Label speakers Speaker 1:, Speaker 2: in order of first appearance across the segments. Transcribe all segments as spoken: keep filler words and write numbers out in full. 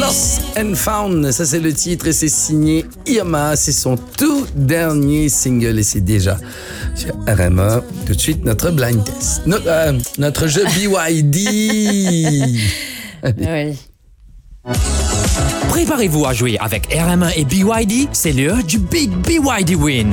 Speaker 1: Lost and Found, ça c'est le titre et c'est signé Irma. C'est son tout dernier single et c'est déjà sur R M A. Tout de suite, notre blind test. No, euh, notre jeu B Y D.
Speaker 2: Oui.
Speaker 3: Préparez-vous à jouer avec R M un et B Y D, c'est l'heure du Big B Y D Win.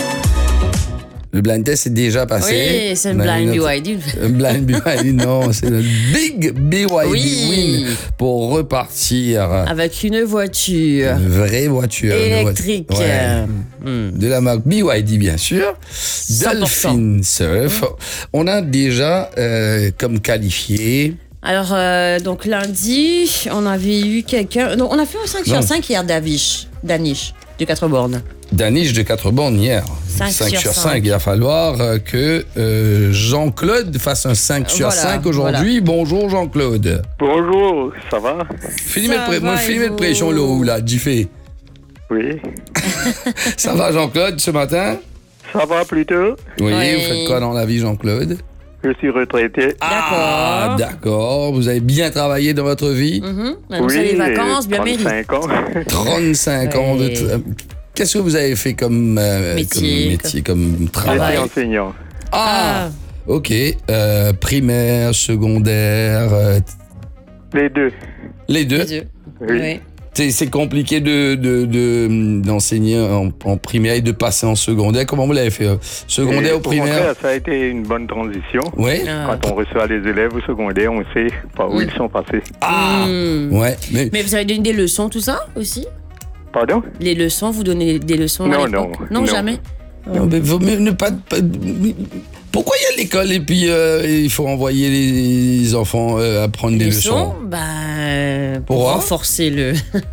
Speaker 1: Le blind test est déjà passé.
Speaker 2: Oui, c'est le
Speaker 1: On a
Speaker 2: blind
Speaker 1: eu notre-
Speaker 2: B Y D.
Speaker 1: Le blind B Y D, non, c'est le Big B Y D
Speaker 2: Oui.
Speaker 1: Win pour repartir.
Speaker 2: Avec une voiture
Speaker 1: Une vraie voiture. une
Speaker 2: électrique.
Speaker 1: voiture- ouais.
Speaker 2: euh, hmm.
Speaker 1: De la marque B Y D, bien sûr.
Speaker 2: cent pour cent.
Speaker 1: Dolphin Surf. On a déjà euh, comme qualifié.
Speaker 2: Alors, euh, donc lundi, on avait eu quelqu'un. Non, on a fait un cinq
Speaker 1: Non.
Speaker 2: sur cinq hier d'Avish, Danish, de quatre bornes.
Speaker 1: Danish de quatre bornes hier.
Speaker 2: cinq sur
Speaker 1: sur
Speaker 2: cinq.
Speaker 1: cinq. Il va falloir euh, que euh, Jean-Claude fasse un cinq sur
Speaker 2: Voilà,
Speaker 1: cinq aujourd'hui. Bonjour Jean-Claude.
Speaker 4: Bonjour, ça va?
Speaker 1: Filmez
Speaker 2: Ça
Speaker 1: le, pré-
Speaker 2: va,
Speaker 1: moi,
Speaker 2: et
Speaker 1: filmez le
Speaker 2: vous?
Speaker 1: pression là, là, du fait.
Speaker 4: Oui.
Speaker 1: Ça va Jean-Claude ce matin?
Speaker 4: Ça va plutôt?
Speaker 1: Oui,
Speaker 2: Oui.
Speaker 1: vous faites quoi dans la vie Jean-Claude?
Speaker 4: Je suis retraité.
Speaker 1: Ah,
Speaker 2: D'accord.
Speaker 1: d'accord. Vous avez bien travaillé dans votre vie?
Speaker 2: Mhm. Donc, c'est les vacances bien méritées.
Speaker 4: trente-cinq ans.
Speaker 1: trente-cinq ans de...
Speaker 2: Oui.
Speaker 1: tra- Qu'est-ce que vous avez fait comme euh,
Speaker 2: Métier,
Speaker 1: comme, métier, comme
Speaker 4: J'étais
Speaker 1: travail?
Speaker 4: enseignant.
Speaker 1: Ah, ok. Euh, primaire, secondaire, euh,
Speaker 4: Les deux.
Speaker 1: les deux.
Speaker 2: Les yeux.
Speaker 4: Oui.
Speaker 2: Oui.
Speaker 1: C'est, c'est compliqué de, de, de- d'enseigner en, en primaire et de passer en secondaire. Comment vous l'avez fait? euh, Secondaire
Speaker 4: Et
Speaker 1: ou
Speaker 4: au
Speaker 1: primaire?
Speaker 4: contraire, ça a été une bonne transition.
Speaker 1: Oui.
Speaker 2: Ah.
Speaker 4: Quand on reçoit les élèves au secondaire, on sait par où
Speaker 2: Mm.
Speaker 4: ils sont passés.
Speaker 1: Ah,
Speaker 2: Hmm.
Speaker 1: ouais. Mais,
Speaker 2: Mais vous avez donné des leçons, tout ça aussi?
Speaker 4: Pardon?
Speaker 2: Les leçons, vous donnez des leçons à
Speaker 4: Non,
Speaker 2: l'époque?
Speaker 4: non, non.
Speaker 2: jamais?
Speaker 1: non, mais vaut mieux ne pas, pas- Pourquoi il y a l'école et puis euh, il faut envoyer les enfants euh, apprendre des leçons?
Speaker 2: Bah, euh, pour
Speaker 1: Pourquoi?
Speaker 2: renforcer le.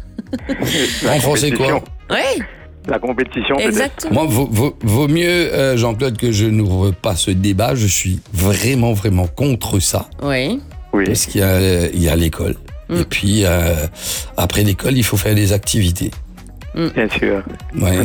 Speaker 4: La
Speaker 1: Renforcer quoi?
Speaker 4: compétition.
Speaker 2: Oui,
Speaker 4: La compétition, peut-être.
Speaker 2: exactement.
Speaker 1: Moi, vaut, vaut- vaut mieux, euh, Jean-Claude, que je n'ouvre pas ce débat. Je suis vraiment, vraiment contre ça.
Speaker 2: Oui.
Speaker 4: Oui.
Speaker 1: Parce qu'il y a, il y a l'école.
Speaker 2: Mm.
Speaker 1: Et puis, euh, après l'école, il faut faire des activités.
Speaker 4: Bien sûr.
Speaker 1: Ouais.